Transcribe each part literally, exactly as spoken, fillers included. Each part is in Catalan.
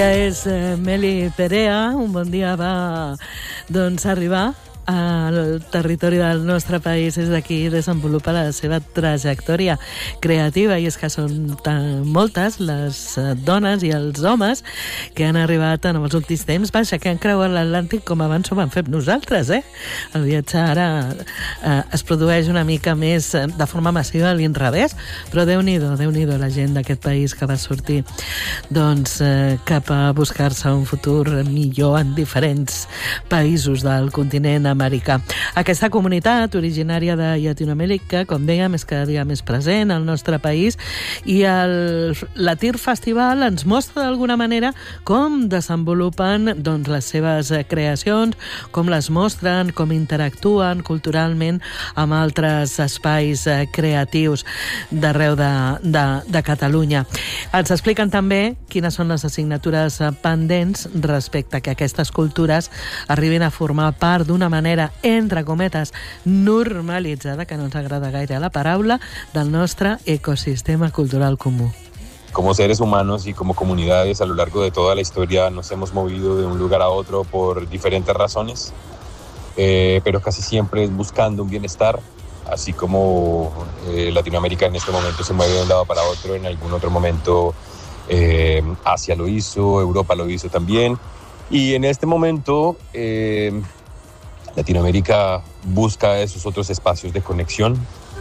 És eh, Meli Perea, un bon dia va doncs, arribar al territori del nostre país, és d'aquí desenvolupa la seva trajectòria creativa, i és que són tan moltes les dones i els homes que han arribat en els últims temps, vaja, que han creuat l'Atlàntic com abans ho vam fer nosaltres, eh? El viatge ara eh, es produeix una mica més de forma massiva a l'inrevés, però Déu-n'hi-do, Déu-n'hi-do la gent d'aquest país que va sortir doncs, eh, cap a buscar-se un futur millor en diferents països del continent americà. Aquesta comunitat originària de Llatinoamèrica, com dèiem, és cada dia més present al nostre país, i el Latir Festival ens mostra d'alguna manera com desenvolupen doncs, les seves creacions, com les mostren, com interactuen culturalment amb altres espais creatius d'arreu de, de, de Catalunya. Ens expliquen també quines són les assignatures pendents respecte a que aquestes cultures arribin a formar part d'una manera, entre cometes, normalitzada, que no ens agrada gaire la paraula, del nostre ecosistema cultural comú. Como seres humanos y como comunidades a lo largo de toda la historia nos hemos movido de un lugar a otro por diferentes razones, eh, pero casi siempre es buscando un bienestar, así como eh, Latinoamérica en este momento se mueve de un lado para otro, en algún otro momento eh, Asia lo hizo, Europa lo hizo también, y en este momento eh, Latinoamérica busca esos otros espacios de conexión.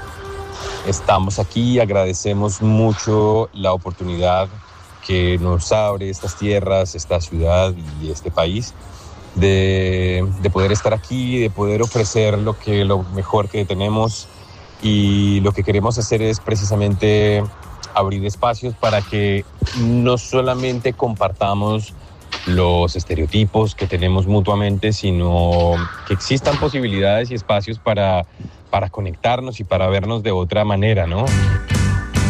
Estamos aquí, agradecemos mucho la oportunidad que nos abre estas tierras, esta ciudad y este país de, de poder estar aquí, de poder ofrecer lo, que, lo mejor que tenemos, y lo que queremos hacer es precisamente abrir espacios para que no solamente compartamos los estereotipos que tenemos mutuamente, sino que existan posibilidades y espacios para, para conectarnos y para vernos de otra manera, ¿no?